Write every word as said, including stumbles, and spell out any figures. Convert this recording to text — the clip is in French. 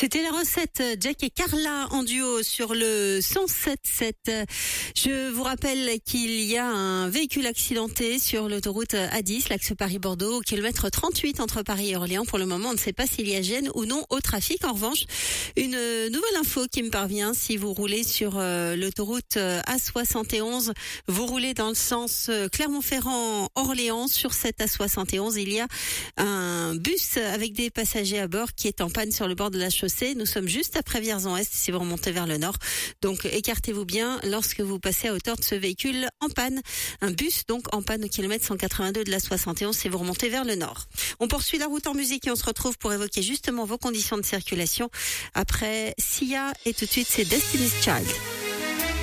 C'était la recette Jack et Carla en duo sur le cent sept sept. Je vous rappelle qu'il y a un véhicule accidenté sur l'autoroute A dix, l'axe Paris-Bordeaux, au kilomètre trente-huit entre Paris et Orléans. Pour le moment, on ne sait pas s'il y a gêne ou non au trafic. En revanche, une nouvelle info qui me parvient, si vous roulez sur euh, l'autoroute A soixante et onze, vous roulez dans le sens euh, Clermont-Ferrand-Orléans. Sur cette A soixante et onze, il y a un bus avec des passagers à bord qui est en panne sur le bord de la chaussée. Nous sommes juste après Vierzon-Est si vous remontez vers le nord. Donc écartez-vous bien lorsque vous passez à hauteur de ce véhicule en panne. Un bus donc en panne au kilomètre cent quatre-vingt-deux de la soixante et onze si vous remontez vers le nord. On poursuit la route en musique et on se retrouve pour évoquer justement vos conditions de circulation après Sia et tout de suite c'est Destiny's Child.